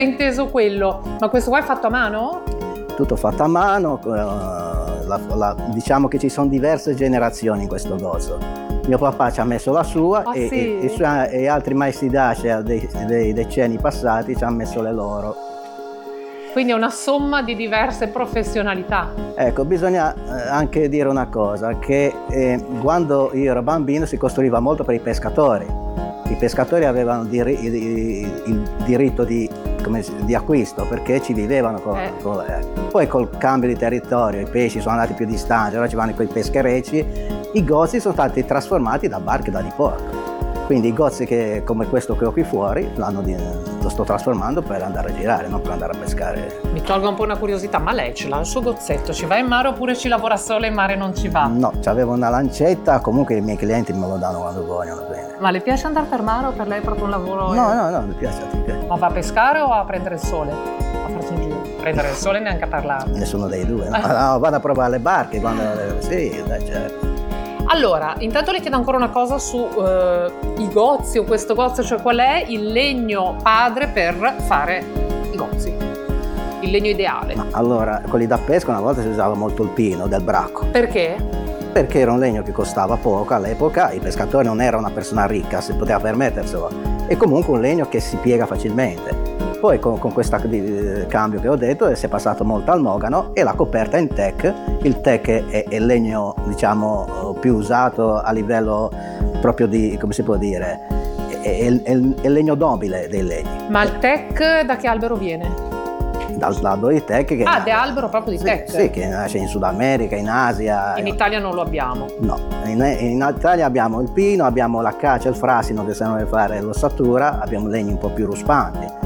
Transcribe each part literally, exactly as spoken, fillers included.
inteso quello, ma questo qua è fatto a mano? Tutto fatto a mano, uh, la, la, diciamo che ci sono diverse generazioni in questo gozzo. Mio papà ci ha messo la sua ah, e, sì? e, e, e altri maestri d'ascia dei, dei decenni passati ci hanno messo le loro. Quindi è una somma di diverse professionalità. Ecco, bisogna eh, anche dire una cosa, che eh, quando io ero bambino si costruiva molto per i pescatori. I pescatori avevano diri- il, il diritto di, come, di acquisto perché ci vivevano con, eh. con, eh. Poi col cambio di territorio i pesci sono andati più distanti, ora ci vanno con i pescherecci, i gozzi sono stati trasformati da barche da diporto. Quindi i gozzi che, come questo che ho qui fuori l'hanno di, lo sto trasformando per andare a girare, non per andare a pescare. Mi tolgo un po' una curiosità, ma lei ce l'ha il suo gozzetto, ci va in mare oppure ci lavora solo e in mare non ci va? No, c'avevo una lancetta, comunque i miei clienti me lo danno quando vogliono. Bene. Ma le piace andare per mare o per lei è proprio un lavoro? No, no, no, mi piace. Ma va a pescare o a prendere il sole? A farsi un giro? Prendere il sole neanche a parlare. Nessuno dei due, no? no vado a provare le barche quando... Sì, dai, certo. Allora, intanto le chiedo ancora una cosa su uh, i gozzi o questo gozzo, cioè qual è il legno padre per fare i gozzi? Il legno ideale? Ma allora, quelli da pesca una volta si usava molto il pino del bracco. Perché? Perché era un legno che costava poco all'epoca, il pescatore non era una persona ricca, si poteva permetterselo, e comunque un legno che si piega facilmente. Poi con, con questo cambio che ho detto si è passato molto al mogano e la coperta in teak. Il teak è, è il legno, diciamo, più usato a livello proprio di, come si può dire, è, è, è il legno nobile dei legni. Ma il teak da che albero viene? Dall'albero di teak. Che ah, di albero proprio di sì, teak? Sì, che nasce in Sud America, in Asia. In Italia non lo abbiamo? No, in, in Italia abbiamo il pino, abbiamo l'accacia, il frasino che serve per fare l'ossatura, abbiamo legni un po' più ruspanti.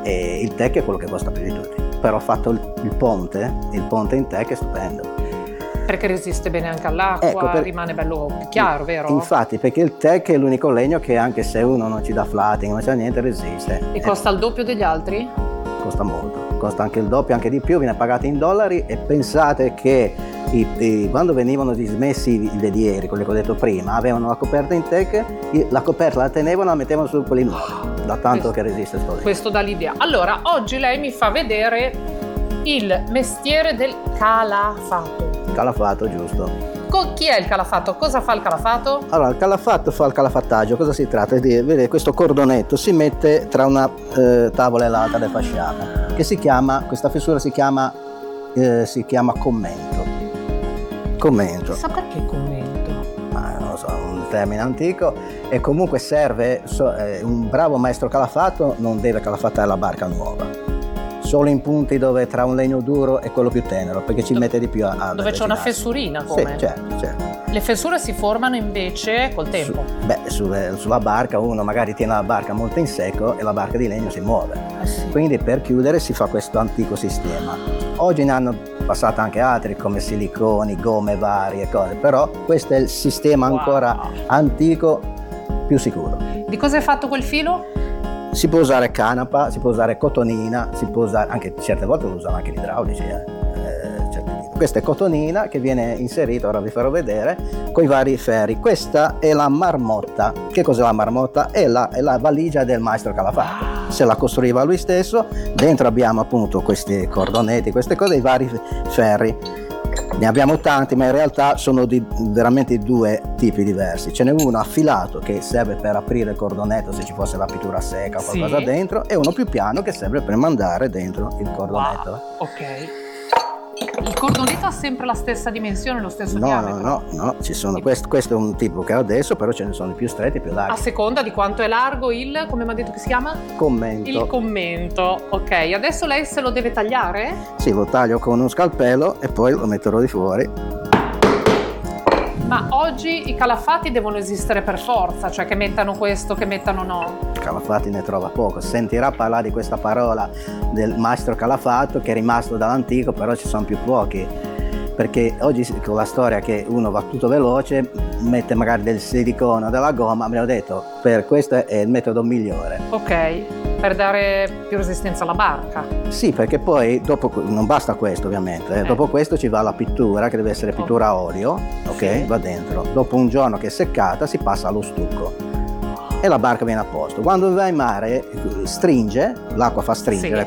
E il teak è quello che costa più di tutti, però ho fatto il, il ponte, il ponte in teak è stupendo. Perché resiste bene anche all'acqua, ecco, per... rimane bello chiaro, vero? Infatti, perché il teak è l'unico legno che anche se uno non ci dà flatting, non c'è niente, resiste. E costa il doppio degli altri? Costa molto, costa anche il doppio, anche di più, viene pagato in dollari e pensate che i, i, quando venivano dismessi i velieri, quelli che ho detto prima, avevano la coperta in teak, la coperta la tenevano e la mettevano su quelli nuovi. Da tanto questo, che resiste sto legno. Questo dà l'idea. Allora, oggi lei mi fa vedere il mestiere del calafato. Calafato, giusto. Con chi è il calafato? Cosa fa il calafato? Allora, il calafato fa il calafattaggio. Cosa si tratta? Di vedere questo cordonetto si mette tra una eh, tavola e l'altra del fasciame, che si chiama, questa fessura si chiama, eh, si chiama commento. Commento. Sa perché commento? Ma non lo so, un termine antico. E comunque serve, so, eh, un bravo maestro calafato non deve calafattare la barca nuova, solo in punti dove tra un legno duro e quello più tenero, perché ci dove, mette di più a, a dove c'è una fessurina, come? Sì, certo, certo. Le fessure si formano invece col tempo? Su, beh, su, sulla barca uno magari tiene la barca molto in secco e la barca di legno si muove. Eh sì. Quindi per chiudere si fa questo antico sistema. Oggi ne hanno passato anche altri come siliconi, gomme varie cose, però questo è il sistema ancora wow. antico più sicuro. Di cosa è fatto quel filo? Si può usare canapa, si può usare cotonina, si può usare, anche certe volte lo usano anche gli idraulici. Eh. Eh, certe, questa è cotonina che viene inserita, ora vi farò vedere, con i vari ferri. Questa è la marmotta. Che cos'è la marmotta? È la, è la valigia del maestro calafato. Se la costruiva lui stesso, dentro abbiamo appunto questi cordonetti, queste cose, i vari ferri. Ne abbiamo tanti, ma in realtà sono di veramente due tipi diversi. Ce n'è uno affilato che serve per aprire il cordonetto se ci fosse la pittura secca o qualcosa sì. dentro, e uno più piano che serve per mandare dentro il cordonetto. Wow. Ok. Il cordonetto ha sempre la stessa dimensione, lo stesso no, diametro? No, no, no, ci sono. Questo, questo è un tipo che ho adesso, però ce ne sono più stretti e più larghi. A seconda di quanto è largo il, come mi ha detto che si chiama? Commento. Il commento, ok. Adesso lei se lo deve tagliare? Sì, lo taglio con uno scalpello e poi lo metterò di fuori. Ma oggi i calafati devono esistere per forza, cioè che mettano questo, che mettano no? Calafati ne trova poco, sentirà parlare di questa parola del maestro calafato che è rimasto dall'antico, però ci sono più pochi, perché oggi con la storia che uno va tutto veloce, mette magari del silicone o della gomma, abbiamo detto per questo è il metodo migliore. Ok, per dare più resistenza alla barca. Sì, perché poi dopo non basta questo ovviamente, eh. Eh. dopo questo ci va la pittura che deve essere pittura a olio, ok? Sì. Va dentro. Dopo un giorno che è seccata si passa allo stucco e la barca viene a posto. Quando va in mare stringe, l'acqua fa stringere,